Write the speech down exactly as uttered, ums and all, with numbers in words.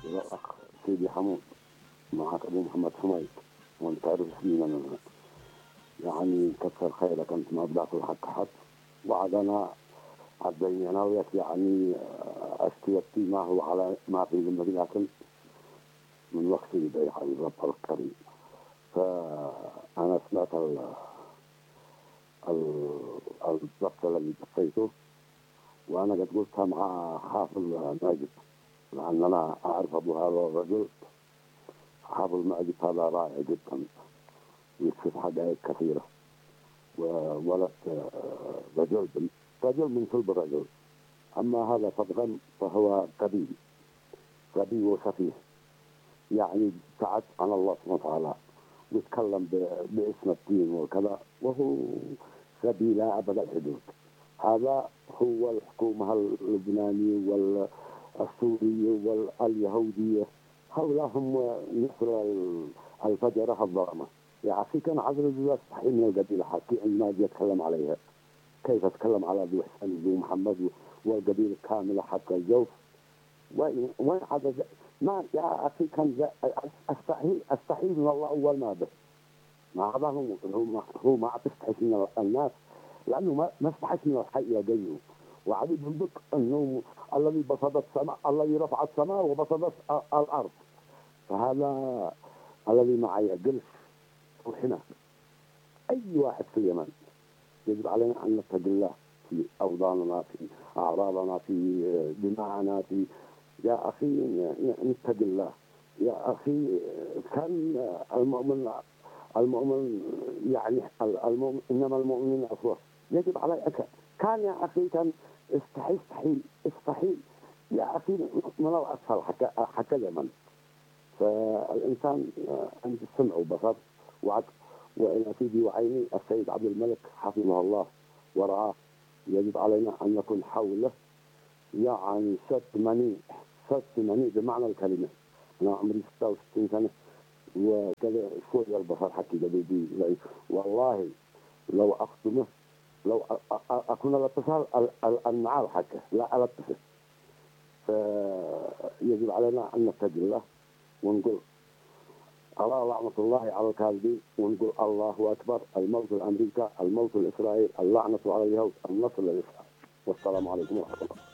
الأخ سيدي حمود معك أبو محمد حميد، وأنت تعرف فينا منها يعني كثر خيرك أنت ما بدأت الحق حد وعدنا عدينا أنا وياك يعني أشتيتي ما هو على ما في ذمتي، لكن من وقت يضيع الرب الكريم. فأنا سمعت الضبط الذي بثيته، وأنا قد قلتها مع حافظ ماجد، لأن أنا أعرف أبو هذا الرجل. حافظ ماجد هذا رائع جدا ويكشف حقائق كثيرة، وولد رجل رجل من صلب الرجل. أما هذا فضلا فهو غبي غبي وسفيه، يعني ابتعد عن الله سبحانه وتعالى ويتكلم باسم الدين وكذا، وهو غبي لا أبد الحدود. هذا هو الحكومة اللبنانية والسورية واليهودية، هؤلاء هم مثل الفجرة الظلمة. يا أخي كان عذر الله صحيح من القبيلة حكي عندما يتكلم عليها، كيف تكلم على ذو حسين وذو محمد والقبيلة كاملة حتى الجوف. وين وين هذا ما يا أخي كان أستحيل أستحيل من الله أول ما به. ما هذا هو هو هو ما تستحي من الناس، لأنه ما ما استحي من الحي يديه. وعلي بن بك أنه الذي بسط السماء، الذي رفع السماء وبسط الأرض. فهذا الذي معي يجلس وحنا أي واحد في اليمن يجب علينا أن نتقي الله في أوطاننا، في أعراضنا، في دماءنا، في يا أخي نتقي الله. يا أخي كان المؤمن المؤمن يعني المؤمن إنما المؤمنين أخوة. يجب عليك كان يا أخي كان استحيل استحيل استحيل يا أخي من الأسفل حتى حتى اليمن. فالإنسان عند السمع وبصر وعقل، وإلى سيدي وعيني السيد عبد الملك حفظه الله ورعاه. يجب علينا أن نكون حوله يعني ست منيع ست منيع بمعنى الكلمة. أنا عمري ستة وستين سنة وكذا شوية البصر حكي جديدي، والله لو أختمه لو أكون الاتصال النعال حكى لا ألتفت. فيجب علينا أن نتقي الله ونقول الله لعنة الله على الكاذبين، ونقول الله أكبر، الموت لأمريكا، الموت لإسرائيل، اللعنة على اليهود، النصر للإسرائيل. والسلام عليكم ورحمة الله.